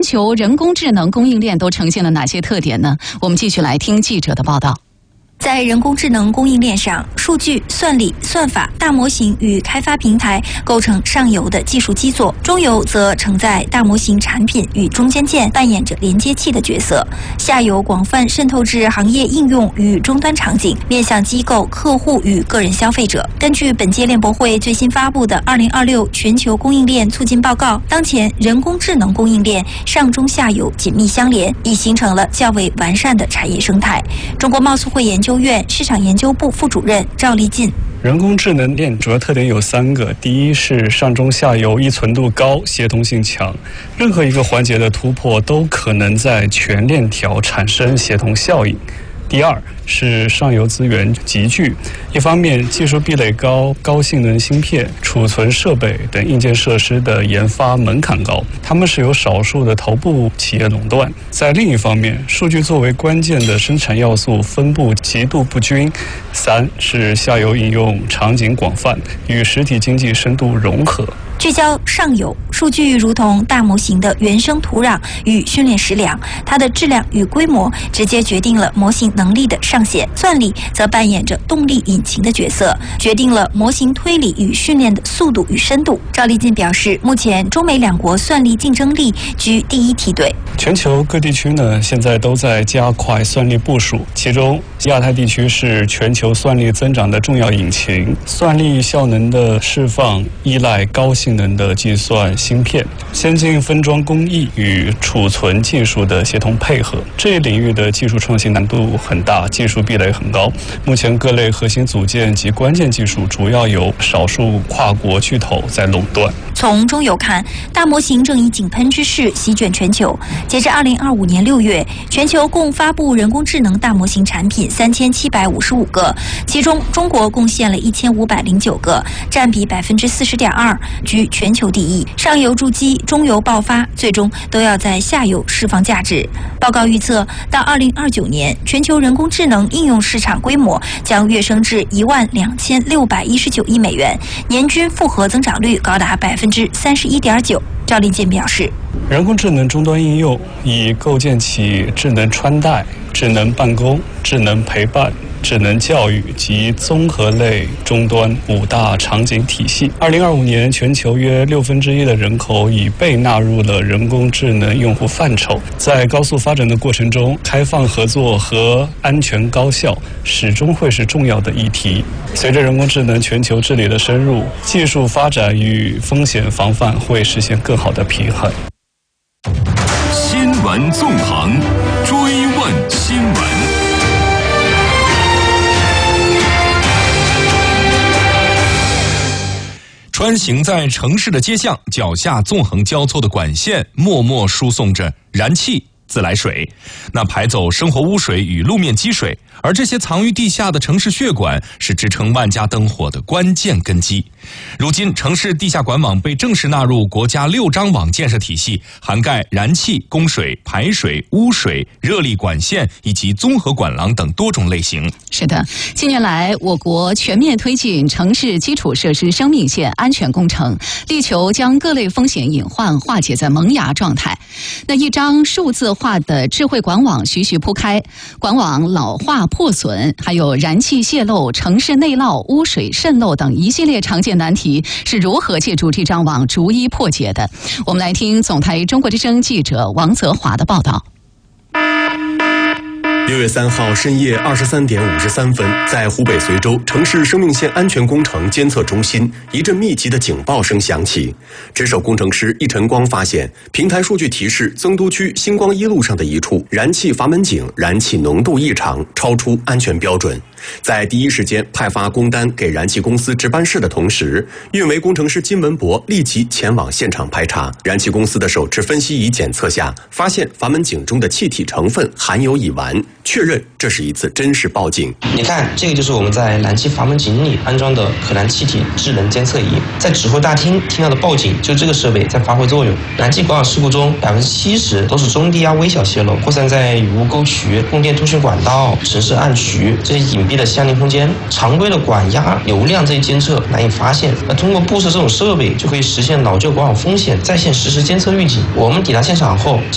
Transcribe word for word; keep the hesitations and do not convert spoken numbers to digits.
球人工智能供应链都呈现了哪些特点呢？我们继续来听记者的报道。 在人工智能供应链上，数据、算力、算法、大模型与开发平台构成上游的技术基座，中游则承载大模型产品与中间件，扮演着连接器的角色。下游广泛渗透至行业应用与终端场景，面向机构、客户与个人消费者。根据本届联博会最新发布的《二零二六全球供应链促进报告》，当前人工智能供应链上中下游紧密相连，已形成了较为完善的产业生态。中国贸促会研究院市场研究部副主任赵立进。 人工智能链主要特点有三个：第一是上中下游依存度高，协同性强，任何一个环节的突破都可能在全链条产生协同效应。第二是上游资源集聚，一方面技术壁垒高，高性能芯片、储存设备等硬件设施的研发门槛高，他们是由少数的头部企业垄断；在另一方面，数据作为关键的生产要素分布极度不均。三是下游应用场景广泛，与实体经济深度融合。 聚焦上游，数据如同大模型的原生土壤与训练食粮，它的质量与规模直接决定了模型能力的上限。算力则扮演着动力引擎的角色，决定了模型推理与训练的速度与深度。赵立进表示，目前中美两国算力竞争力居第一梯队。 全球各地区呢，现在都在加快算力部署，其中亚太地区是全球算力增长的重要引擎。算力效能的释放依赖高性能的计算芯片、先进分装工艺与储存技术的协同配合。这一领域的技术创新难度很大，技术壁垒很高。目前各类核心组件及关键技术主要由少数跨国巨头在垄断。 从中游看，大模型正以井喷之势席卷全球。截至二零二五年六月，全球共发布人工智能大模型产品三千七百五十五个，其中中国贡献了一千五百零九个，占比百分之四十点二，居全球第一。上游筑基，中游爆发，最终都要在下游释放价值。报告预测，到二零二九年，全球人工智能应用市场规模将跃升至一万两千六百一十九亿美元，年均复合增长率高达百分之三十一点九。赵立进表示， 人工智能终端应用已构建起智能穿戴、智能办公、智能陪伴、智能教育及综合类终端五大场景体系。二零二五年，全球约六分之一的人口已被纳入了人工智能用户范畴。在高速发展的过程中，开放合作和安全高效始终会是重要的议题。随着人工智能全球治理的深入，技术发展与风险防范会实现更好的平衡。 新闻纵横，追问新闻。穿行在城市的街巷，脚下纵横交错的管线默默输送着燃气、自来水，那排走生活污水与路面积水，而这些藏于地下的城市血管是支撑万家灯火的关键根基。如今，城市地下管网被正式纳入国家六张网建设体系，涵盖燃气、供水、排水、污水、热力管线以及综合管廊等多种类型。 是的，近年来，我国全面推进城市基础设施生命线安全工程，力求将各类风险隐患化解在萌芽状态。那一张数字化的智慧管网徐徐铺开，管网老化破损，还有燃气泄漏、城市内涝、污水渗漏等一系列常见难题是如何借助这张网逐一破解的？我们来听总台中国之声记者王泽华的报道。 六月三号深夜二十三点五十三分，在湖北随州城市生命线安全工程监测中心，一阵密集的警报声响起。值守工程师易晨光发现，平台数据提示增都区星光一路上的一处燃气阀门井燃气浓度异常，超出安全标准。在第一时间派发工单给燃气公司值班室的同时，运维工程师金文博立即前往现场排查。燃气公司的手持分析仪检测下，发现阀门井中的气体成分含有乙烷，确认这是一次真实报警。 你看，这个就是我们在燃气阀门井里安装的可燃气体智能监测仪，在指挥大厅听到的报警，就这个设备在发挥作用。燃气管网事故中，百分之七十都是中低压微小泄漏，扩散在雨污沟渠、供电通讯管道、城市暗渠这些隐蔽的相邻空间。常规的管压、流量这些监测难以发现，那通过布设这种设备，就可以实现老旧管网风险在线实时监测预警。我们抵达现场后，